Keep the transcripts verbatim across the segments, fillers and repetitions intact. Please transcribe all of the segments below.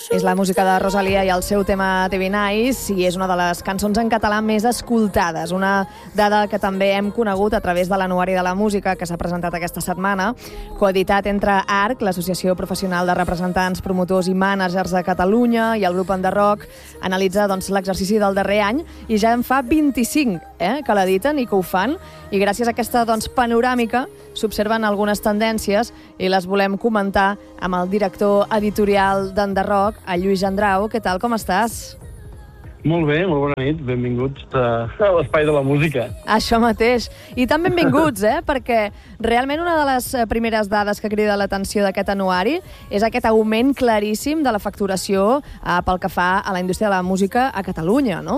És la música de Rosalía i el seu tema Te Vi Nice, i és una de les cançons en català més escoltades. Una dada que també hem conegut a través de l'Anuari de la Música, que s'ha presentat aquesta setmana, coeditat entre A R C, l'Associació Professional de Representants, Promotors i Mànagers de Catalunya, i el grup Enderrock, analitza doncs, l'exercici del darrer any, i ja en fa vint-i-cinc eh, que l'editen i que ho fan, i gràcies a aquesta doncs, panoràmica s'observen algunes tendències i les volem comentar amb el director editorial d'Enderrock, a Lluís Gendrau. Què tal, com estàs? Molt bé, molt bona nit. Benvinguts a l'Espai de la Música. Això mateix. I tan benvinguts, eh? Perquè realment una de les primeres dades que crida l'atenció d'aquest anuari és aquest augment claríssim de la facturació eh, pel que fa a la indústria de la música a Catalunya, no?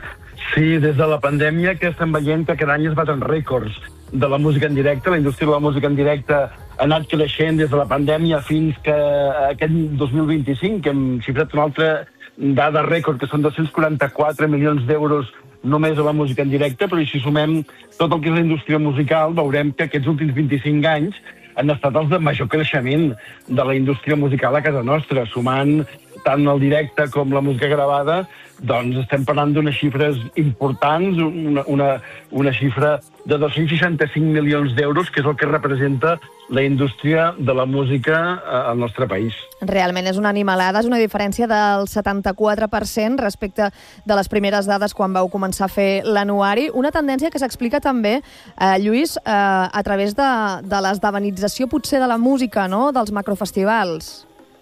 Sí, des de la pandèmia que estem veient que cada any es baten rècords de la música en directe. La indústria de la música en directe ha anat creixent des de la pandèmia fins que aquest dos mil vint-i-cinc, que hem xifrat una altra dada rècord, que són dos-cents quaranta-quatre milions d'euros només a la música en directe, però si sumem tot el que és la indústria musical, veurem que aquests últims vint-i-cinc anys han estat els de major creixement de la indústria musical a casa nostra, sumant tant el directe com la música gravada, doncs estem parlant d'unes xifres importants, una, una, una xifra de dos-cents seixanta-cinc milions d'euros, que és el que representa la indústria de la música al nostre país. Realment és una animalada, és una diferència del setanta-quatre per cent respecte de les primeres dades quan vau començar a fer l'anuari. Una tendència que s'explica també, eh, Lluís, eh, a través de, de l'esdevenització potser de la música, no?, dels macrofestivals.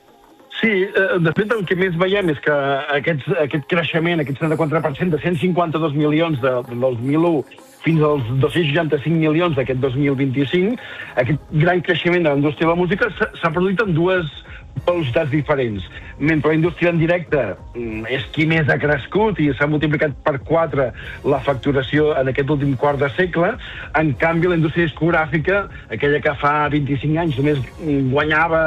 Sí, de fet el que més veiem és que aquest, aquest creixement, aquest setanta-quatre per cent de cent cinquanta-dos milions de, del dos mil u fins als dos-cents seixanta-cinc milions d'aquest dos mil vint-i-cinc, aquest gran creixement de la indústria de la música s'ha produït en dues velocitats diferents. Mentre la indústria en directe és qui més ha crescut i s'ha multiplicat per quatre la facturació en aquest últim quart de segle, en canvi la indústria discogràfica, aquella que fa vint-i-cinc anys només guanyava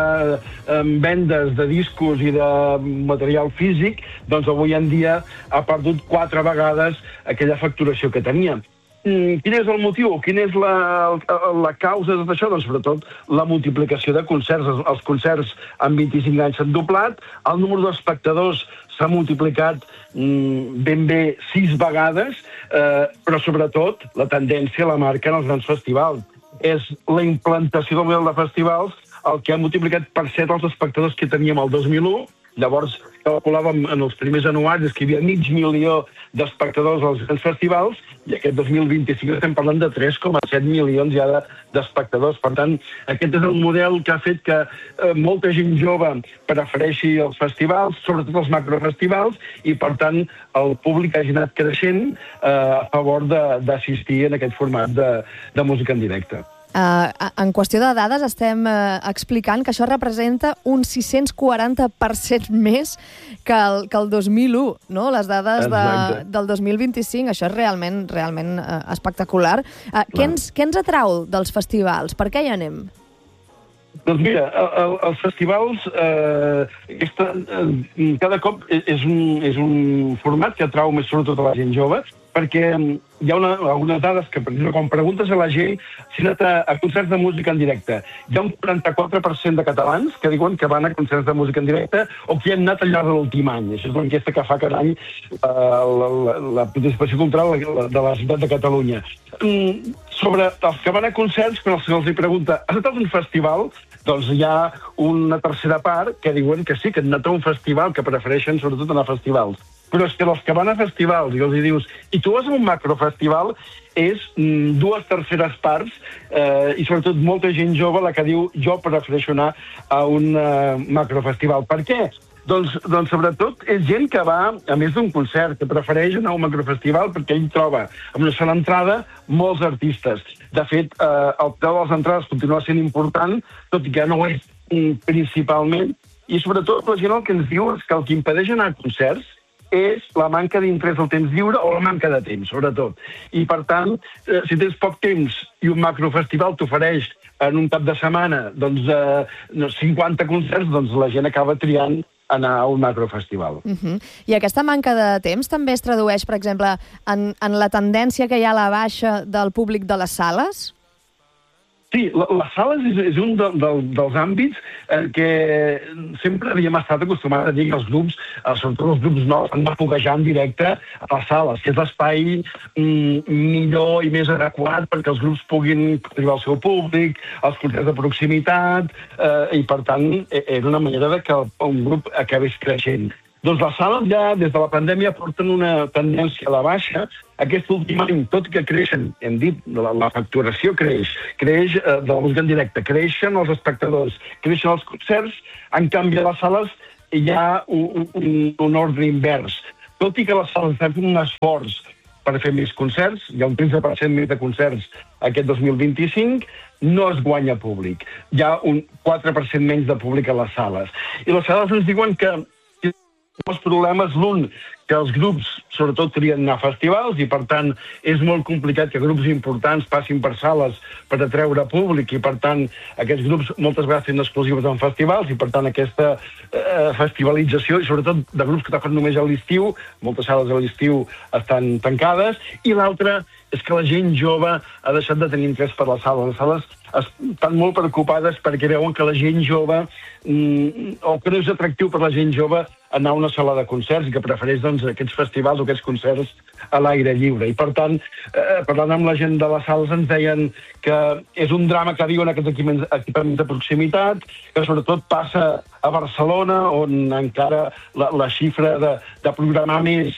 en vendes de discos i de material físic, doncs avui en dia ha perdut quatre vegades aquella facturació que tenia. Quin és el motiu? Quina és la, la causa de tot això? Doncs sobretot la multiplicació de concerts. Els concerts en vint-i-cinc anys s'han doblat, el número d'espectadors s'ha multiplicat mm, ben bé sis vegades, eh, però sobretot la tendència la marquen els grans festivals. És la implantació del model de festivals el que ha multiplicat per set els espectadors que teníem el dos mil u. Llavors calculàvem en els primers anuaris que hi havia mig milió d'espectadors als grans festivals, i aquest dos mil vint-i-cinc estem parlant de tres coma set milions ja d'espectadors. Per tant, aquest és el model que ha fet que eh, molta gent jove prefereixi els festivals, sobretot els macrofestivals, i per tant el públic hagi anat creixent eh, a favor d'assistir en aquest format de, de música en directe. Uh, en qüestió de dades estem uh, explicant que això representa un sis-cents quaranta per cent més que el, que el dos mil u, no? Les dades de, del dos mil vint-i-cinc, això és realment, realment uh, espectacular. Uh, què, ens, què ens atrau dels festivals? Per què hi anem? Doncs mira, el, el, els festivals eh, aquesta, eh, cada cop és un, és un format que atrau més sobretot a la gent jove, perquè hi ha una, algunes dades que, per exemple, quan preguntes a la gent si han anat a, a concerts de música en directe, hi ha un quaranta-quatre per cent de catalans que diuen que van a concerts de música en directe o que hi han anat al llarg de l'últim any. Això és l'enquesta que fa cada any eh, la, la, la participació cultural de la ciutat de Catalunya. Mm, sobre els que van a concerts, quan els, els hi pregunta has anat a un festival? Doncs hi ha una tercera part que diuen que sí, que han anat a un festival, que prefereixen sobretot anar a festivals. Però és que els que van a festivals i els hi dius i tu vas a un macrofestival, és mm, dues terceres parts eh, i sobretot molta gent jove la que diu jo prefereixo anar a un uh, macrofestival. Per què? Doncs, doncs sobretot és gent que va a més d'un concert, que prefereix anar a un macrofestival perquè ell troba amb una sola entrada molts artistes. De fet, eh, el preu de les entrades continua sent important, tot i que no ho és mm, principalment, i sobretot la gent el que ens diu és que el que impedeix anar a concerts és la manca d'interès al temps lliure o la manca de temps, sobretot. I, per tant, eh, si tens poc temps i un macrofestival t'ofereix en un cap de setmana doncs, eh, cinquanta concerts, doncs la gent acaba triant anar a un macrofestival. Uh -huh. I aquesta manca de temps també es tradueix, per exemple, en, en la tendència que hi ha a la baixa del públic de les sales? Sí, les sales és, és un de, de, dels àmbits en què sempre havíem estat acostumats a dir que els grups, sobretot els grups nous, han de foguejar en directe a les sales, que és l'espai mm, millor i més adequat perquè els grups puguin arribar al seu públic, als concerts de proximitat, eh, i per tant era una manera de que un grup acabés creixent. Doncs les sales ja, des de la pandèmia, porten una tendència a la baixa. Aquest últim any, tot i que creixen, hem dit, la, la facturació creix, creix eh, de la música en directe, creixen els espectadors, creixen els concerts, en canvi a les sales hi ha un, un, un ordre invers. Tot i que les sales estan fent un esforç per fer més concerts, hi ha un tretze per cent més de concerts aquest dos mil vint-i-cinc, no es guanya públic. Hi ha un quatre per cent menys de públic a les sales. I les sales ens diuen que els problemes, l'un, que els grups sobretot trien anar a festivals i per tant és molt complicat que grups importants passin per sales per atreure públic i per tant aquests grups moltes vegades tenen exclusives en festivals i per tant aquesta eh, festivalització i sobretot de grups que toquen només a l'estiu, moltes sales a l'estiu estan tancades, i l'altre és que la gent jove ha deixat de tenir interès per les sales. Les sales estan molt preocupades perquè veuen que la gent jove, mm, o que no és atractiu per la gent jove anar a una sala de concerts i que prefereix doncs, aquests festivals o aquests concerts a l'aire lliure. I per tant, eh, parlant amb la gent de les sales ens deien que és un drama que viuen aquests equipaments, equipaments de proximitat, que sobretot passa a Barcelona, on encara la, la xifra de, de programar més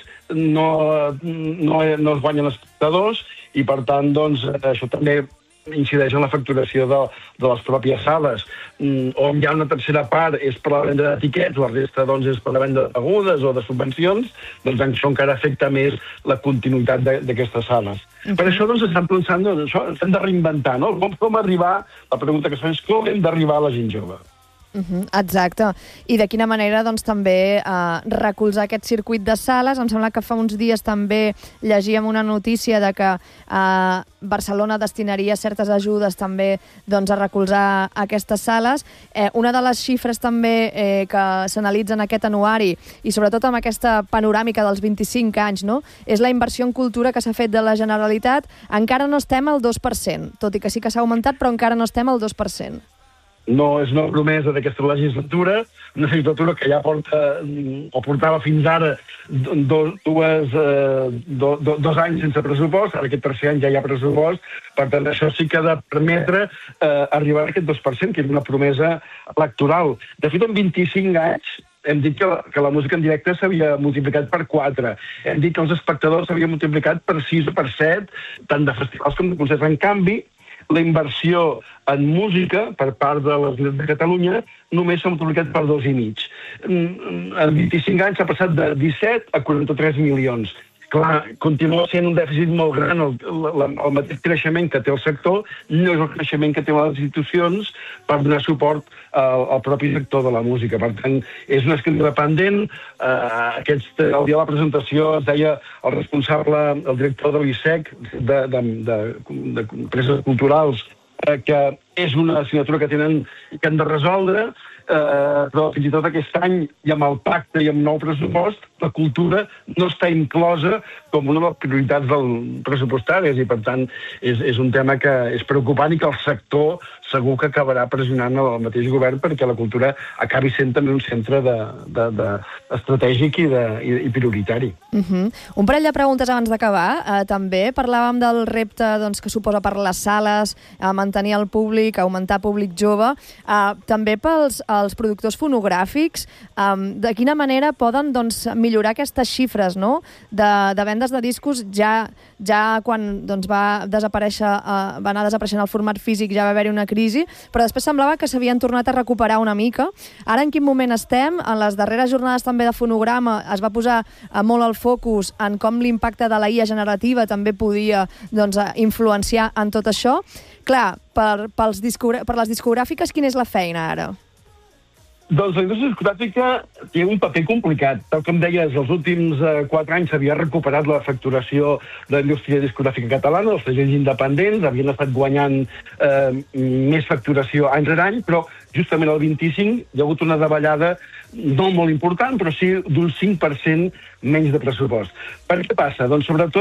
no, no, no es guanyen espectadors i per tant doncs, això també incideix en la facturació de, de les pròpies sales. Mm, on hi ha una tercera part és per la venda d'etiquets, la resta doncs, és per la venda de begudes o de subvencions, doncs això encara afecta més la continuïtat d'aquestes sales. Uh-huh. Per això doncs, estem pensant, doncs, això, hem de reinventar, no? Com, com arribar, la pregunta que es fa és com hem d'arribar a la gent jove. Uh-huh, exacte. I de quina manera doncs, també eh, recolzar aquest circuit de sales. Em sembla que fa uns dies també llegíem una notícia de que eh, Barcelona destinaria certes ajudes també doncs, a recolzar aquestes sales. Eh, una de les xifres també eh, que s'analitza en aquest anuari i sobretot amb aquesta panoràmica dels vint-i-cinc anys, no? És la inversió en cultura que s'ha fet de la Generalitat. Encara no estem al dos per cent, tot i que sí que s'ha augmentat, però encara no estem al dos per cent. No és una promesa d'aquesta legislatura, una legislatura que ja porta, o portava fins ara do, dues, eh, do, do, dos anys sense pressupost, ara aquest tercer any ja hi ha pressupost, per tant això sí que ha de permetre eh, arribar a aquest dos per cent, que és una promesa electoral. De fet, en vint-i-cinc anys hem dit que la, que la música en directe s'havia multiplicat per quatre, hem dit que els espectadors s'havien multiplicat per sis o per set, tant de festivals com de concerts. En canvi, la inversió en música per part de la Generalitat de Catalunya només s'ha multiplicat per dos i mig. En vint-i-cinc anys s'ha passat de disset a quaranta-tres milions. Clar, continua sent un dèficit molt gran, el, el, el mateix creixement que té el sector no és el creixement que té les institucions per donar suport al, al propi sector de la música. Per tant, és una escritura pendent. Eh, aquest, el dia de la presentació es deia el responsable, el director de l'I S E C, de, de, de, de empreses culturals, eh, que és una assignatura que tenen que han de resoldre, eh, però fins i tot aquest any, i amb el pacte i amb nou pressupost, la cultura no està inclosa com una de les prioritats del pressupostàries i, per tant, és, és un tema que és preocupant i que el sector segur que acabarà pressionant el mateix govern perquè la cultura acabi sent també un centre de, de, de estratègic i, de, i, i prioritari. Uh-huh. Un parell de preguntes abans d'acabar. Eh, també parlàvem del repte doncs, que suposa per les sales, eh, mantenir el públic, augmentar públic jove. Eh, també pels els productors fonogràfics, eh, de quina manera poden doncs, millorar aquestes xifres, no? de, de vendes de discos ja, ja quan doncs, va, desaparèixer, eh, va anar desapareixent el format físic, ja va haver-hi una crisi, però després semblava que s'havien tornat a recuperar una mica. Ara en quin moment estem? En les darreres jornades també de Fonograma es va posar eh, molt el focus en com l'impacte de la I A generativa també podia doncs, influenciar en tot això. Clar, per, pels discogra- per les discogràfiques, quina és la feina ara? Doncs la indústria discogràfica té un paper complicat. Tal com deies, els últims eh, quatre anys s'havia recuperat la facturació de la indústria discogràfica catalana, els segells independents havien estat guanyant eh, més facturació any rere any, però justament el vint-i-cinc hi ha hagut una davallada no molt important, però sí d'un cinc per cent menys de pressupost. Per què passa? Doncs sobretot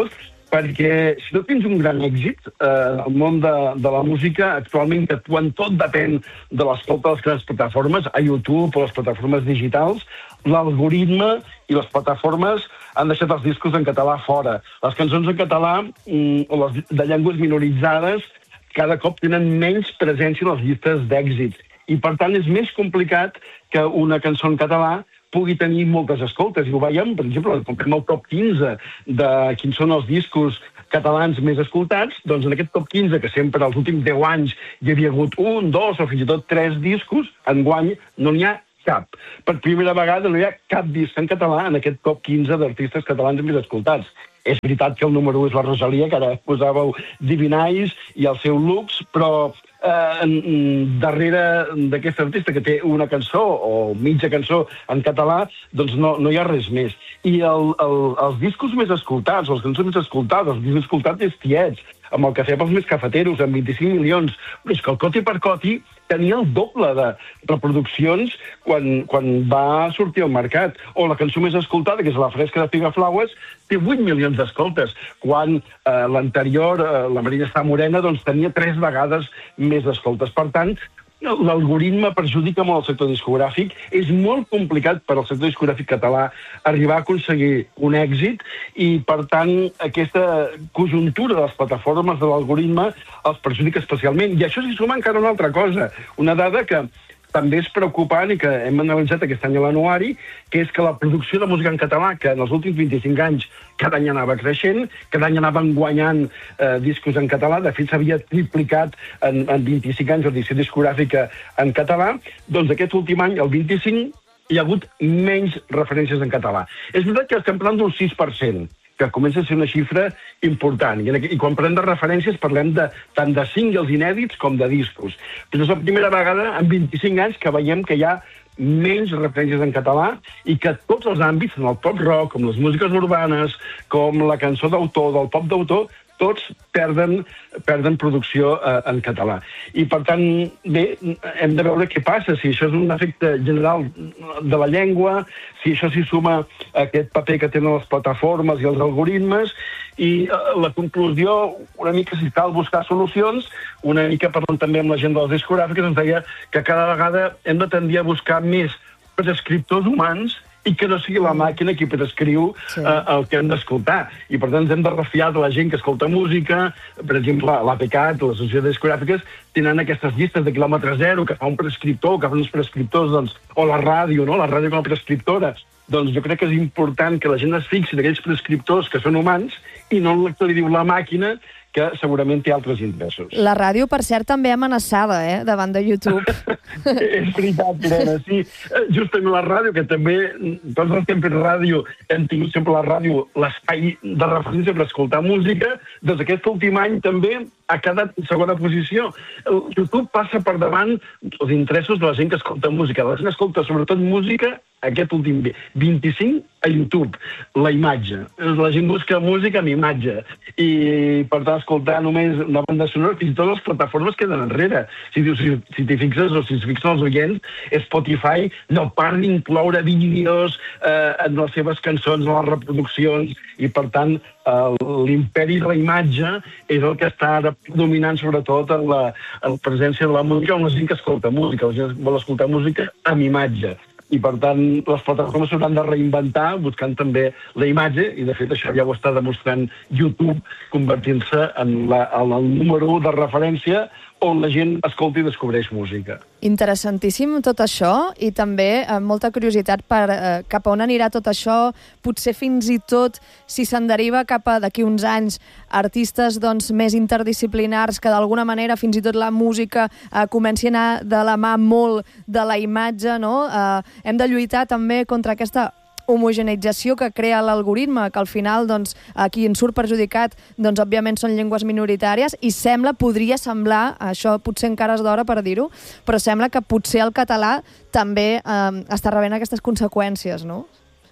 perquè si no tens un gran èxit, eh, el món de, de la música actualment, que quan tot depèn de l'escolta de les grans plataformes, a YouTube o les plataformes digitals, l'algoritme i les plataformes han deixat els discos en català fora. Les cançons en català mm, o les de llengües minoritzades cada cop tenen menys presència en les llistes d'èxits. I, per tant, és més complicat que una cançó en català pugui tenir moltes escoltes. I ho veiem, per exemple, quan fem el top quinze de quins són els discos catalans més escoltats, doncs en aquest top quinze, que sempre als últims deu anys hi havia hagut un, dos o fins i tot tres discos, enguany no n'hi ha cap. Per primera vegada no hi ha cap disc en català en aquest top quinze d'artistes catalans més escoltats. És veritat que el número u és la Rosalia, que ara posàveu Divinais i el seu Lux, però eh, darrere d'aquest artista que té una cançó o mitja cançó en català, doncs no, no hi ha res més. I el, el, els discos més escoltats, les cançons més escoltades, els discos més escoltats és Tiets, amb el Cafè pels més cafeteros, amb vint-i-cinc milions. Però és que el Coti per Coti tenia el doble de reproduccions quan, quan va sortir al mercat. O la cançó més escoltada, que és La fresca de Pigaflaues, té vuit milions d'escoltes, quan eh, l'anterior, eh, La Marina està morena, doncs tenia tres vegades més d'escoltes. Per tant, l'algoritme perjudica molt el sector discogràfic. És molt complicat per al sector discogràfic català arribar a aconseguir un èxit i, per tant, aquesta conjuntura de les plataformes de l'algoritme els perjudica especialment. I això s'hi suma encara una altra cosa, una dada que també és preocupant i que hem analitzat aquest any a l'anuari, que és que la producció de música en català, que en els últims vint-i-cinc anys cada any anava creixent, cada any anaven guanyant eh, discos en català, de fet s'havia triplicat en, en vint-i-cinc anys l'edició discogràfica en català, doncs aquest últim any, el vint-i-cinc, hi ha hagut menys referències en català. És veritat que estem parlant d'un sis per cent, que comença a ser una xifra important. I, I quan parlem de referències parlem de, tant de singles inèdits com de discos. Però és la primera vegada en vint-i-cinc anys que veiem que hi ha menys referències en català i que tots els àmbits, en el pop rock, com les músiques urbanes, com la cançó d'autor, del pop d'autor, tots perden, perden producció eh, en català. I, per tant, bé, hem de veure què passa, si això és un efecte general de la llengua, si això s'hi suma aquest paper que tenen les plataformes i els algoritmes, i eh, la conclusió, una mica si cal buscar solucions, una mica parlant també amb la gent de les discogràfiques, ens deia que cada vegada hem de tendir a buscar més prescriptors humans i que no sigui la màquina qui prescriu sí. eh, el que hem d'escoltar. I, per tant, ens hem de refiar de la gent que escolta música. Per exemple, l'A P C A T, les associacions discogràfiques, tenen aquestes llistes de quilòmetre zero que fa un prescriptor, que fa uns prescriptors, doncs, o la ràdio, no? La ràdio com a prescriptora. Doncs jo crec que és important que la gent es fixi en aquells prescriptors que són humans i no el lector li diu la màquina, que segurament té altres interessos. La ràdio, per cert, també amenaçada, eh?, davant de YouTube. És veritat, Irene, sí. Justament la ràdio, que també, tots els que hem fet ràdio, hem tingut sempre la ràdio, l'espai de referència per escoltar música, doncs aquest últim any també ha quedat en segona posició. El YouTube passa per davant els interessos de la gent que escolta música. La gent escolta sobretot música aquest últim vint-i-cinc a YouTube, la imatge. La gent busca música amb imatge. I, per tant, escoltar només una banda sonora, fins i tot les plataformes queden enrere. Si, si, si t'hi fixes o si es fixen els oients, Spotify no para d'incloure vídeos eh, en les seves cançons, en les reproduccions, i, per tant, eh, l'imperi de la imatge és el que està ara dominant sobretot en la, en la presència de la música, on la gent que escolta música, la gent vol escoltar música amb imatge. I, per tant, les plataformes s'hauran de reinventar buscant també la imatge, i, de fet, això ja ho està demostrant YouTube, convertint-se en, la, en el número u de referència on la gent escolta i descobreix música. Interessantíssim tot això, i també eh, molta curiositat per eh, cap a on anirà tot això, potser fins i tot si se'n deriva cap a d'aquí uns anys artistes doncs, més interdisciplinars que d'alguna manera fins i tot la música eh, comenci a anar de la mà molt de la imatge, no? Eh, hem de lluitar també contra aquesta homogeneïtzació que crea l'algoritme, que al final doncs, qui en surt perjudicat doncs, òbviament són llengües minoritàries, i sembla, podria semblar, això potser encara és d'hora per dir-ho, però sembla que potser el català també eh, està rebent aquestes conseqüències, no? Sí, sí.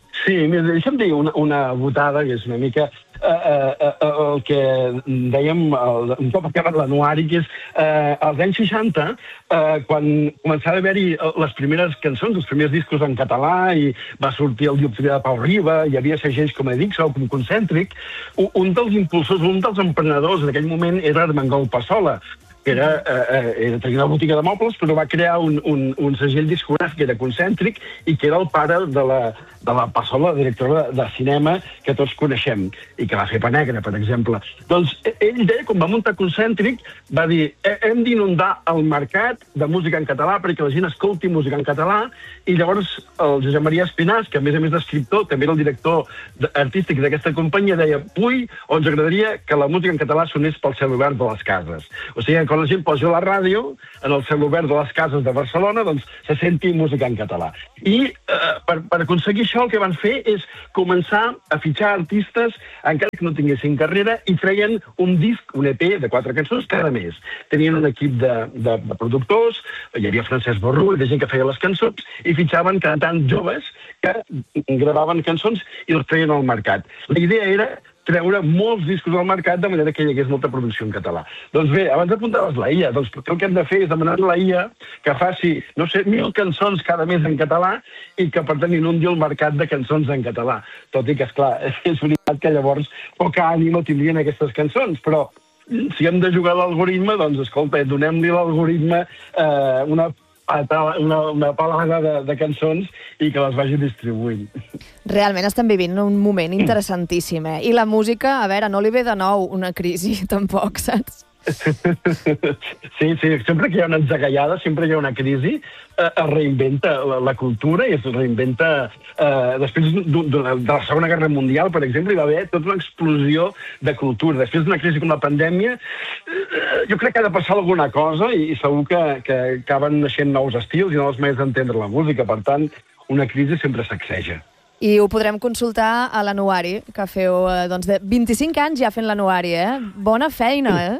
Sí, mira, deixa'm dir una, una botada, que és una mica eh, eh, eh, el que dèiem el, un cop acabat l'anuari, que és eh, als anys seixanta, eh, quan començava a haver-hi les primeres cançons, els primers discos en català, i va sortir el Dioptria de Pau Riba, hi havia segells com Edix o com Concèntric, un, un dels impulsors, un dels emprenedors d'aquell moment era Armengol Passola, que era, eh, era, tenia una botiga de mobles, però va crear un, un, un segell discogràfic que era Concèntric i que era el pare de la, de la Passola, directora de, de cinema, que tots coneixem, i que va fer Pa Negra, per exemple. Doncs ell deia, quan va muntar Concèntric, va dir, hem d'inundar el mercat de música en català perquè la gent escolti música en català, i llavors el Josep Maria Espinàs, que a més a més d'escriptor, també era el director artístic d'aquesta companyia, deia, ui, o ens agradaria que la música en català sonés pel celobert de les cases. O sigui, quan la gent posa la ràdio en el celobert de les cases de Barcelona, doncs se senti música en català. I eh, per, per aconseguir això el que van fer és començar a fitxar artistes encara que no tinguessin carrera i treien un disc, un E P de quatre cançons cada mes. Tenien un equip de, de, de productors, hi havia Francesc Borrú, de gent que feia les cançons, i fitxaven cantants joves que gravaven cançons i els treien al mercat. La idea era treure molts discos al mercat de manera que hi hagués molta producció en català. Doncs bé, abans apuntaves la I A, doncs el que hem de fer és demanar a la I A que faci, no sé, mil cançons cada mes en català i que, per tant, inundi el mercat de cançons en català. Tot i que, esclar, és veritat que llavors poca ànima tindrien aquestes cançons, però si hem de jugar a l'algoritme, doncs, escolta, donem-li a l'algoritme eh, una Una, una palada de, de cançons i que les vagi distribuint. Realment estem vivint un moment interessantíssim, eh? I la música, a veure, no li ve de nou una crisi, tampoc, saps? Sí, sí, sempre que hi ha una atzagaiada, sempre hi ha una crisi, eh, es reinventa la, la cultura i es reinventa... Eh, després de la Segona Guerra Mundial, per exemple, hi va haver tota una explosió de cultura. Després d'una crisi com la pandèmia, eh, jo crec que ha de passar alguna cosa i, i segur que, que acaben naixent nous estils i noves maneres d'entendre la música. Per tant, una crisi sempre sacseja. I ho podrem consultar a l'anuari, que feu eh, doncs de vint-i-cinc anys ja fent l'anuari, eh? Bona feina, eh?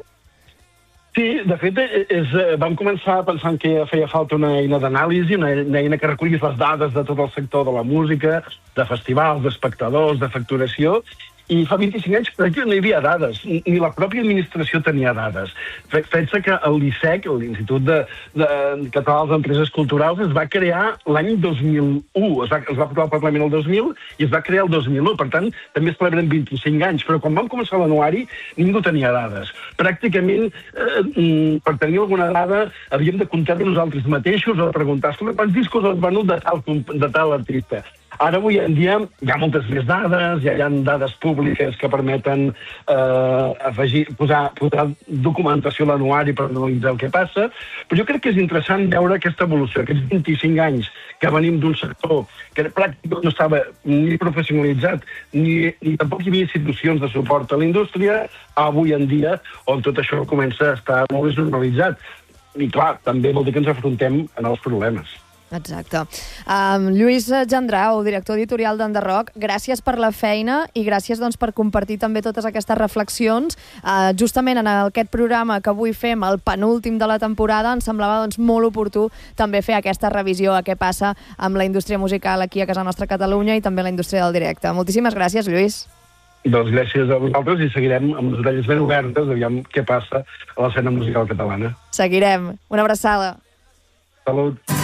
Sí, de fet, és, vam començar pensant que feia falta una eina d'anàlisi, una, una eina que recollís les dades de tot el sector de la música, de festivals, d'espectadors, de facturació, i fa vint-i-cinc anys pràcticament no hi havia dades, ni la pròpia administració tenia dades. Pensa que el l'ISEC, l'Institut de, de Català de les Empreses Culturals, es va crear l'any dos mil u, es va, es va aprovar al Parlament el dos mil i es va crear el dos mil u, per tant, també es celebren vint-i-cinc anys, però quan vam començar l'anuari ningú tenia dades. Pràcticament, eh, per tenir alguna dada, havíem de comptar-ho nosaltres mateixos o preguntar quants discos has venut de tal, de tal artista. Ara, avui en dia, hi ha moltes més dades, ja hi ha dades públiques que permeten eh, afegir, posar, posar documentació a l'anuari per analitzar el que passa, però jo crec que és interessant veure aquesta evolució, aquests vint-i-cinc anys que venim d'un sector que pràcticament no estava ni professionalitzat, ni, ni tampoc hi havia institucions de suport a la indústria, avui en dia, on tot això comença a estar molt més normalitzat. I clar, també vol dir que ens afrontem a nous problemes. Exacte. Um, Lluís Gendrau, director editorial d'Enderrock, gràcies per la feina i gràcies doncs, per compartir també totes aquestes reflexions. Uh, justament en aquest programa que avui fem, el penúltim de la temporada, ens semblava doncs, molt oportú també fer aquesta revisió a què passa amb la indústria musical aquí a casa nostra Catalunya i també la indústria del directe. Moltíssimes gràcies, Lluís. Doncs gràcies a vosaltres i seguirem amb les orelles ben obertes, aviam què passa a l'escena musical catalana. Seguirem. Una abraçada. Salut.